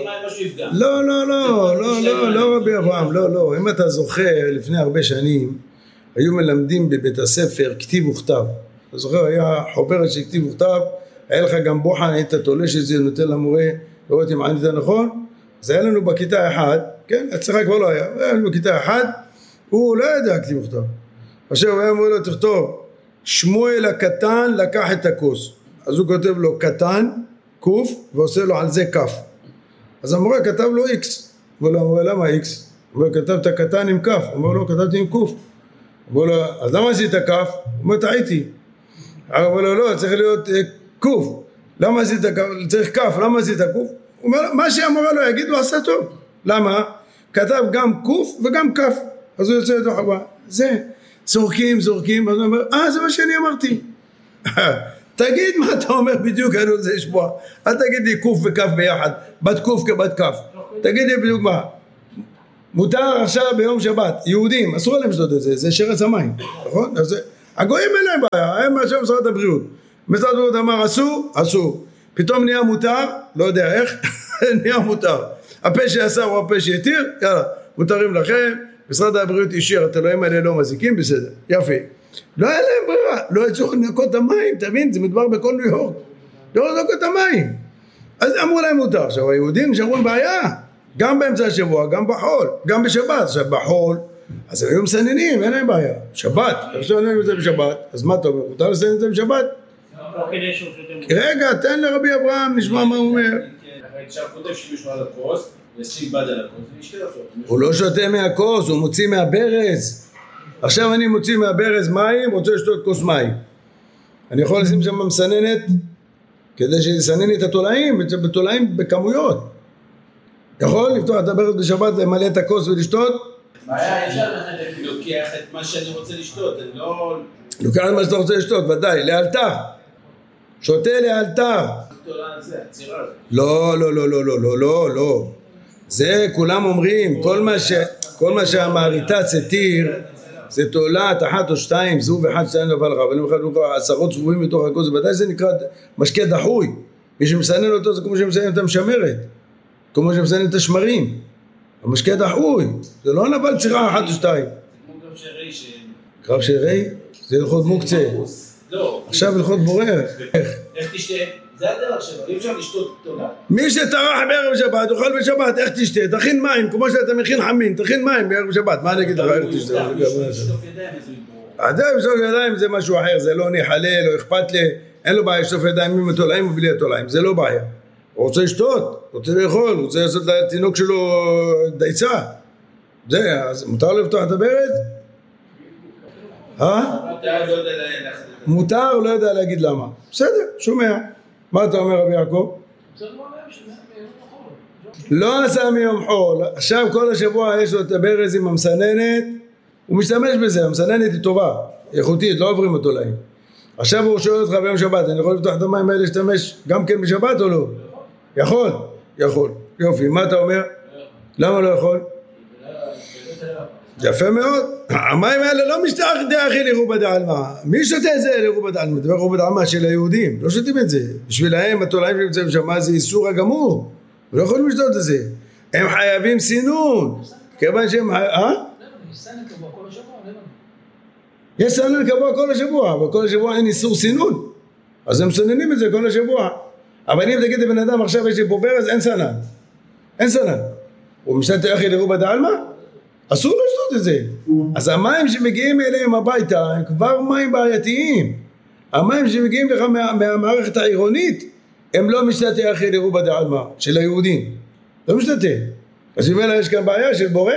לא רבי אברהם, לא. אם אתה זוכר, לפני הרבה שנים, היו מלמדים בבית הספר כתיב וכתב. אתה זוכר, היה חוברת של כתיב וכתב, היה לך גם בוחן, היית תולש את זה, נותן למורה, לראות אם ענית נכון. אז היה לנו בכיתה אחד, כן, הצלחה כבר לא היה לנו בכיתה אחד, הוא לא ידע כתיב וכתב. עכשיו הוא היה אומר לו, תכתוב, שמואל הקטן לקח את הכוס. אז הוא כותב לו קטן, קוף, ועושה לו על זה כף. אז המורה כתב לו איקס. הוא אומר לו, המורה, למה איקס? הוא אומר, כתבת קטן עם כף. הוא אומר לו, כתבתי עם קוף. הוא אומר לו, אז למה עשית כף? הוא אומר, טעיתי. הוא אומר לו, לא, צריך להיות קוף. למה עשית כף? צריך כף, למה עשית קוף? הוא אומר, מה שהמורה לו יגיד, הוא עשה טוב. למה? כתב גם קוף וגם כף. אז הוא יוצא לתוך הבא. זה, זורקים, אז הוא אומר, זה מה שאני אמרתי. תגיד מה אתה אומר בדיוק, אני רוצה לשמוע. אל תגיד לי קוף וכף ביחד, בת קוף כבת כף. תגיד לי בדיוק מה. מותר עכשיו ביום שבת, יהודים, אסור להם לשתות את זה, זה שרץ המים, נכון? הגויים אין להם בעיה, הם עכשיו משרד הבריאות. משרד הבריאות אמר אסור. פתאום נהיה מותר, לא יודע איך, נהיה מותר. הפה שאסר הוא הפה שיתיר, יאללה, מותרים לכם, משרד הבריאות אישר, התולעים האלה לא מזיקים, בסדר, יפה. לא היה להם ברירה, לא יצאו לנקות את המים, תבין, זה מדבר בכל ניו יורק, לא לנקות את המים. אז אמרו להם מותר, עכשיו היהודים נשארו עם בעיה, גם באמצע השבוע, גם בחול, גם בשבת, עכשיו בחול, אז הם היו מסננים, אין להם בעיה, שבת, עכשיו נעים את זה בשבת, אז מה אתה אומר, מותר לסנן את זה בשבת? רגע, תן לרבי אברהם, נשמע מה הוא אומר. עכשיו כותב שמישהו על הכוס, ישים בד על הכוס, ונשתה אותו. הוא לא שותה מהכוס, הוא מוציא מהברז. עכשיו אני מוציא מהברז מים, רוצה לשתות כוס מים. אני יכול לשים שם מסננת, כדי שיסנן את התולעים, בתולעים בכמויות. יכול לפתוח את הברז בשבת, למלא את הכוס ולשתות? אני לוקח את מה שאני רוצה לשתות, אני לא... לוקח את מה שאתה רוצה לשתות, ודאי, לאלתר. שותה לאלתר. לא. זה כולם אומרים, כל מה שהמעריטץ התיר, זה תולעת אחת או שתיים, זוב אחד שתיים נבל רב, אבל אם אחד נקרא עשרות זבובים מתוך הכוס, ודאי זה נקרא משקה דחוי. מי שמסנן אותו זה כמו שמסנן את המשמרת, כמו שמסנן את השמרים. המשקה דחוי, זה לא נבל צירה אחת או שתיים. זה כמו קרב של רי ש... קרב של רי? זה הלכות מוקצה. לא. עכשיו הלכות בורר. איך תשתה? זה הדרך שלו, אי אפשר לשתות תולה. מי שטרח בערב שבת, אוכל בשבת, איך תשתה? תכין מים, כמו שאתה מכין חמין, תכין מים בערב שבת, מה נגיד לך איך תשתה? עדיין לשטוף ידיים זה משהו אחר, זה לא נחלל, לא אכפת לי, אין לו בעיה לשטוף ידיים עם התולעים ובלי התולעים, זה לא בעיה. הוא רוצה לשתות, רוצה לאכול, הוא רוצה לעשות לתינוק שלו דייצה. זה, אז מותר לפתוח את הברז? מותר, לא יודע להגיד למה. בסדר, שומע. מה אתה אומר רבי יעקב? לא עשה מיום חול, עכשיו כל השבוע יש לו את הברז עם המסננת, הוא משתמש בזה, המסננת היא טובה, איכותית, לא עוברים אותו להם. עכשיו הוא שואל אותך ביום שבת, אני יכול לפתוח את המים האלה להשתמש גם כן בשבת או לא? יכול, יופי, מה אתה אומר? למה לא יכול? יפה מאוד, המים האלה לא משתח דאכיל לרובה דעלמא, מי שותה את זה לרובה דעלמא? דבר רובה דעלמא של היהודים, לא שותים את זה, בשבילהם התולעים שנמצאים שם, זה איסור הגמור, לא יכולים לשתות את זה, הם חייבים סינון, כיוון שהם, יש סנן קבוע כל השבוע, אבל כל השבוע אין איסור סינון, אז הם סננים את זה כל השבוע, אבל אם תגיד לבן אדם עכשיו יש לי פה ברז, אין סנן, הוא משתת דאכיל לרובה דעלמא? אסור לשתות את זה. אז המים שמגיעים אליהם הביתה הם כבר מים בעייתיים. המים שמגיעים לך מהמערכת העירונית הם לא משתתה דאכיל לרובה דעלמא של היהודים. לא משתתה. אז אם יש כאן בעיה של בורא,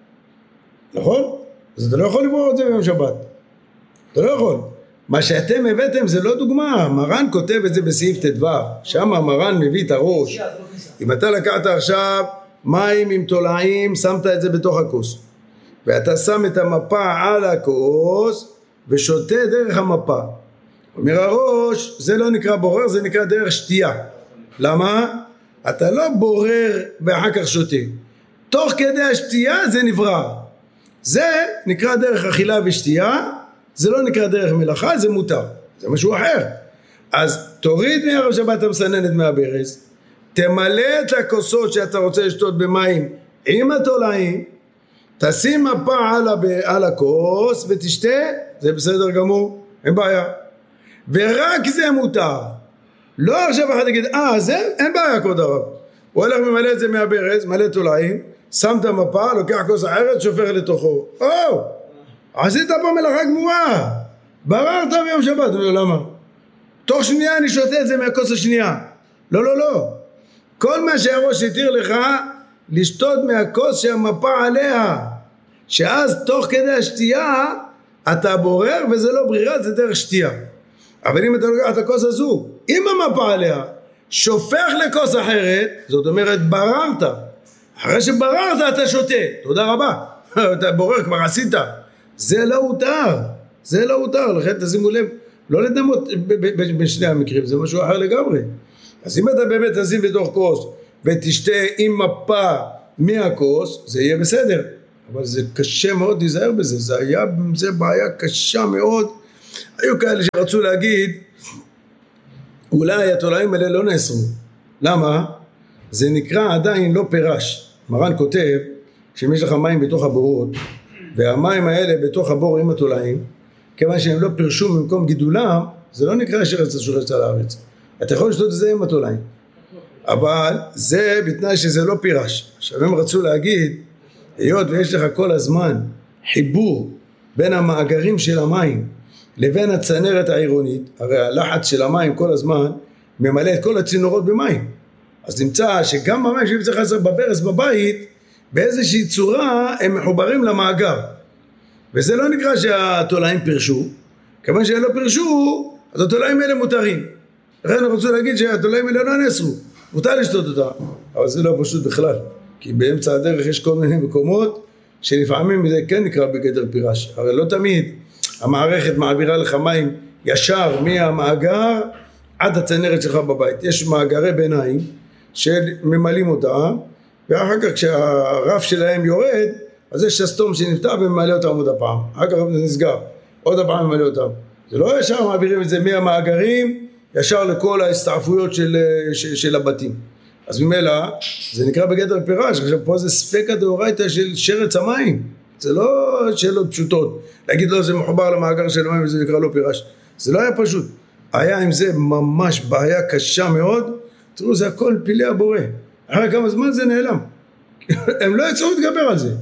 נכון? אז אתה לא יכול לברור את זה ביום שבת. אתה לא יכול. מה שאתם הבאתם זה לא דוגמה. מרן כותב את זה בסעיף ט"ו. שם מרן מביא את הראש. אם אתה לקחת עכשיו מים עם תולעים, שמת את זה בתוך הכוס ואתה שם את המפה על הכוס ושותה דרך המפה. אומר הראש, זה לא נקרא בורר, זה נקרא דרך שתייה. למה? אתה לא בורר ואחר כך שותה, תוך כדי השתייה זה נברר. זה נקרא דרך אכילה ושתייה, זה לא נקרא דרך מלאכה, זה מותר, זה משהו אחר. אז תוריד מערב שבת המסננת מהברז, תמלא את הכוסות שאתה רוצה לשתות במים עם התולעים, תשים מפה על הכוס ותשתה, זה בסדר גמור, אין בעיה. ורק זה מותר. לא עכשיו אחד תגיד, זה אין בעיה כבוד הרב. הוא הולך ממלא את זה מהברז, מלא תולעים, שם את המפה, לוקח כוס אחרת, שופך לתוכו. עשית פה מלאכה גמורה, בררת ביום שבת. אומר, למה? תוך שנייה אני שותה את זה מהכוס השנייה. לא. כל מה שהראש התיר לך לשתות מהכוס שהמפה עליה, שאז תוך כדי השתייה אתה בורר, וזה לא ברירה, זה דרך שתייה. אבל אם אתה לוקח את הכוס הזו עם המפה עליה, שופך לכוס אחרת, זאת אומרת בררת, אחרי שבררת אתה שותה, תודה רבה. אתה בורר, כבר עשית. זה לא הותר, לכן תשימו לב, לא לדמות בשני המקרים, זה משהו אחר לגמרי. אז אם אתה באמת תשים בתוך כוס ותשתה עם מפה מהכוס, זה יהיה בסדר. אבל זה קשה מאוד להיזהר בזה, זה בעיה קשה מאוד. היו כאלה שרצו להגיד, אולי התולעים האלה לא נאסרו. למה? זה נקרא עדיין לא פירש. מרן כותב, שאם יש לך מים בתוך הבורות, והמים האלה בתוך הבור עם התולעים, כיוון שהם לא פירשו במקום גידולם, זה לא נקרא שרץ השורש על הארץ. אתה יכול לשתות את זה עם התולעים. אבל זה בתנאי שזה לא פירש. עכשיו הם רצו להגיד, היות ויש לך כל הזמן חיבור בין המאגרים של המים לבין הצנרת העירונית, הרי הלחץ של המים כל הזמן ממלא את כל הצינורות במים. אז נמצא שגם המים שאם צריך לעשות בברז בבית, באיזושהי צורה הם מחוברים למאגר. וזה לא נקרא שהתולעים פירשו, כיוון שהם לא פירשו, אז התולעים האלה מותרים. לכן אני רוצה להגיד שהתולעים האלה לא נאסרו, מותר לשתות אותה, אבל זה לא פשוט בכלל. כי באמצע הדרך יש כל מיני מקומות שלפעמים זה כן נקרא בגדר פירש. הרי לא תמיד המערכת מעבירה לך מים ישר מהמאגר עד הצנרת שלך בבית. יש מאגרי ביניים שממלאים אותה, ואחר כך כשהרף שלהם יורד, אז יש שסתום שנפתח וממלא אותם עוד הפעם. אחר כך זה נסגר, עוד הפעם ממלא אותם. זה לא ישר מעבירים את זה מהמאגרים ישר לכל ההסתעפויות של הבתים. אז ממילא זה נקרא בגדר פירש. עכשיו פה זה ספקא דאורייתא של שרץ המים, זה לא שאלות פשוטות להגיד לו זה מחובר למאגר של המים וזה נקרא לא פירש. זה לא היה פשוט, היה עם זה ממש בעיה קשה מאוד. תראו, זה הכל פילי הבורא, אחרי כמה זמן זה נעלם. הם לא יצאו להתגבר על זה,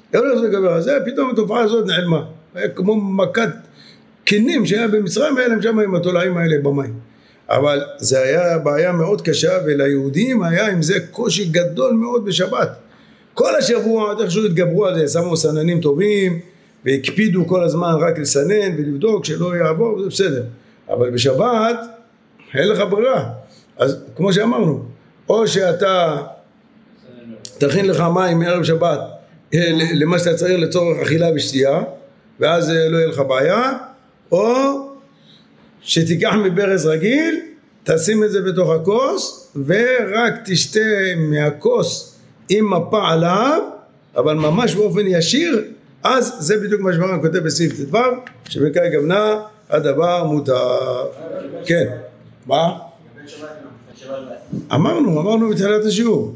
פתאום התופעה הזאת נעלמה. היה כמו מכת קינים שהיה במצרים, היה להם שם עם התולעים האלה במים. אבל זה היה בעיה מאוד קשה, וליהודים היה עם זה קושי גדול מאוד בשבת. כל השבוע, איכשהו התגברו על זה, שמו סננים טובים, והקפידו כל הזמן רק לסנן ולבדוק שלא יעבור, זה בסדר. אבל בשבת, אין לך ברירה. אז כמו שאמרנו, או שאתה תכין לך מים מערב שבת, למה שאתה צריך לצורך אכילה ושתייה, ואז לא יהיה לך בעיה, או שתיקח מברז רגיל תשים את זה בתוך הכוס, ורק תשתה מהכוס עם מפה עליו, אבל ממש באופן ישיר, אז זה בדיוק מה שמרן כותב בסעיף ט"ו, שבקאי גמנה, הדבר מותר. כן, מה? אמרנו בתחילת השיעור.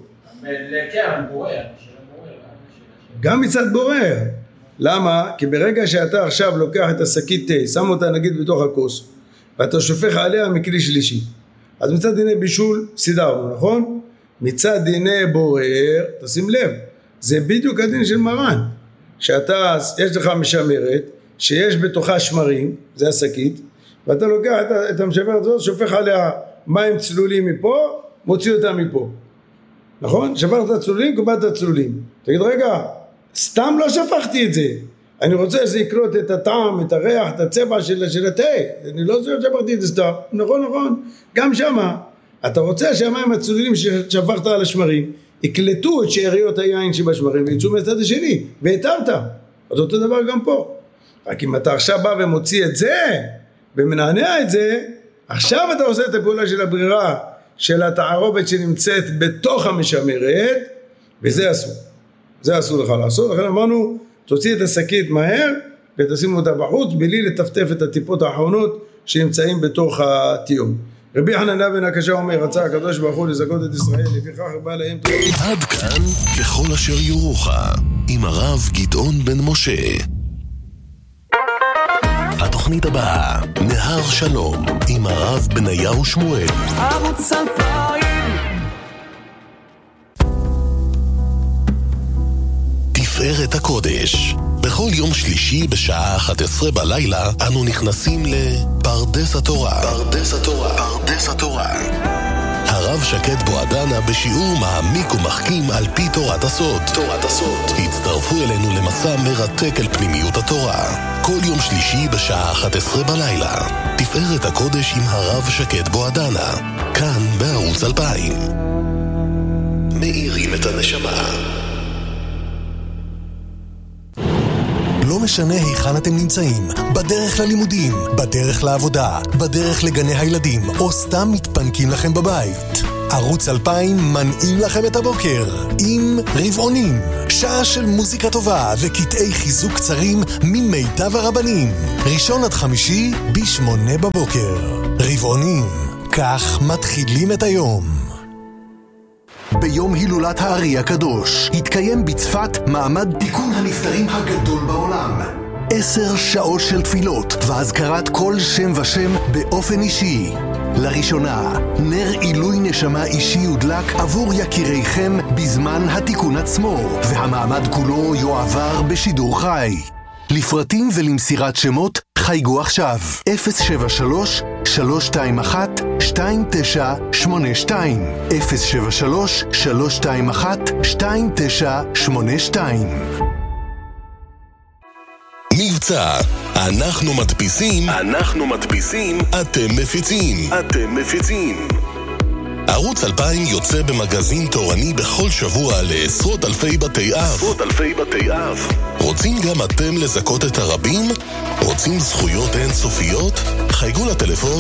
גם מצד בורר. למה? כי ברגע שאתה עכשיו לוקח את השקית תה, שם אותה נגיד בתוך הכוס, ואתה שופך עליה מכלי שלישי, אז מצד דיני בישול סידרנו, נכון? מצד דיני בורר, תשים לב, זה בדיוק הדין של מרן, שאתה, יש לך משמרת, שיש בתוכה שמרים, זה השקית, ואתה לוקח את המשמרת הזאת, שופך עליה מים צלולים מפה, מוציא אותם מפה, נכון? שפכת צלולים, קובעת צלולים. תגיד, רגע, סתם לא שפכתי את זה, אני רוצה שזה יקלוט את הטעם, את הריח, את הצבע של התה, אני לא שפכתי את זה סתם, נכון, גם שמה, אתה רוצה שהמים הצלולים ששפכת על השמרים, יקלטו את שאריות היין שבשמרים, ויצאו מהצד השני, והתרת, אז אותו דבר גם פה, רק אם אתה עכשיו בא ומוציא את זה, ומנענע את זה, עכשיו אתה עושה את הפעולה של הברירה, של התערובת שנמצאת בתוך המשמרת, וזה אסור. זה אסור לך לעשות. לכן אמרנו, תוציא את השקית מהר, ותשים אותה בחוץ, בלי לטפטף את הטיפות האחרונות, שנמצאים בתוך התיאום. רבי חנניה בן הקשה אומר, רצה הקדוש ברוך הוא לזכות את ישראל, לפיכך בא להם טוב. עד כאן ככל אשר יורוך, עם הרב גדעון בן משה. התוכנית הבאה, נהר שלום, עם הרב בניהו שמואל. ערוץ 2000. תפארת הקודש. בכל יום שלישי בשעה 11 בלילה אנו נכנסים לפרדס התורה. פרדס התורה. פרדס התורה. הרב שקד בועדנה בשיעור מעמיק ומחכים על פי תורת הסוד. תורת הסוד. הצטרפו אלינו למסע מרתק אל פנימיות התורה. כל יום שלישי בשעה 11 בלילה. תפארת הקודש עם הרב שקד בועדנה. כאן בערוץ 2000. מאירים את הנשמה. לא משנה היכן אתם נמצאים, בדרך ללימודים, בדרך לעבודה, בדרך לגני הילדים, או סתם מתפנקים לכם בבית. ערוץ 2000 מנעים לכם את הבוקר עם רבעונים, שעה של מוזיקה טובה וקטעי חיזוק קצרים ממיטב הרבנים. ראשון עד חמישי ב8 בבוקר. רבעונים, כך מתחילים את היום. ביום הילולת הארי הקדוש התקיים בצפת מעמד תיקון הנפטרים הגדול בעולם. 10 שעות של תפילות והזכרת כל שם ושם באופן אישי. לראשונה, נר עילוי נשמה אישי יודלק עבור יקיריכם בזמן התיקון עצמו, והמעמד כולו יועבר בשידור חי. לפרטים ולמסירת שמות חייגו עכשיו 073-321-2982 073-321-2982. מבצע, אנחנו מדפיסים, אתם מפיצים. ערוץ 2000 יוצא במגזין תורני בכל שבוע לעשרות אלפי בתי אב. רוצים גם אתם לזכות את הרבים? רוצים זכויות אינסופיות? חייגו לטלפון